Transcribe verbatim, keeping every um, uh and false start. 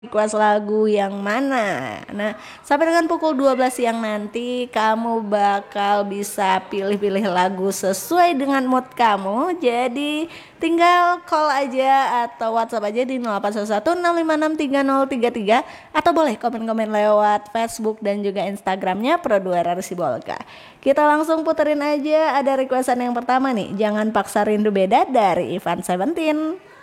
request lagu yang mana. Nah, sampai dengan pukul dua belas siang nanti kamu bakal bisa pilih-pilih lagu sesuai dengan mood kamu. Jadi tinggal call aja atau WhatsApp aja di nol delapan satu satu enam lima enam tiga nol tiga tiga atau boleh komen-komen lewat Facebook dan juga Instagramnya Produara Sibolga. Kita langsung puterin aja, ada requestan yang pertama nih. Jangan Paksa Rindu Beda dari Ivan Seventeen.